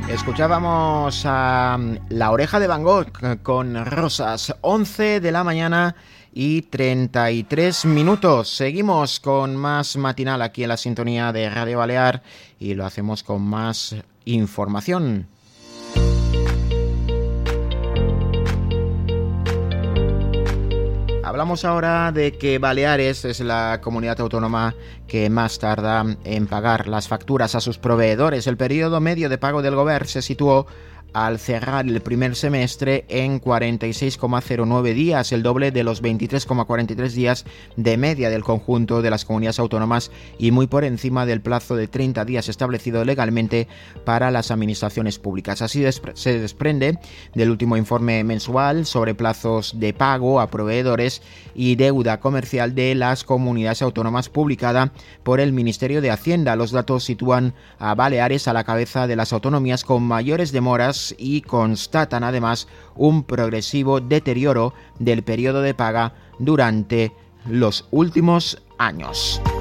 Escuchábamos a La Oreja de Van Gogh con Rosas, 11 de la mañana y 33 minutos. Seguimos con más matinal aquí en la sintonía de Radio Balear y lo hacemos con más información. Hablamos ahora de que Baleares es la comunidad autónoma que más tarda en pagar las facturas a sus proveedores. El periodo medio de pago del Govern se situó al cerrar el primer semestre en 46,09 días, el doble de los 23,43 días de media del conjunto de las comunidades autónomas y muy por encima del plazo de 30 días establecido legalmente para las administraciones públicas. Así se desprende del último informe mensual sobre plazos de pago a proveedores y deuda comercial de las comunidades autónomas publicada por el Ministerio de Hacienda. Los datos sitúan a Baleares a la cabeza de las autonomías con mayores demoras y constatan además un progresivo deterioro del periodo de paga durante los últimos años.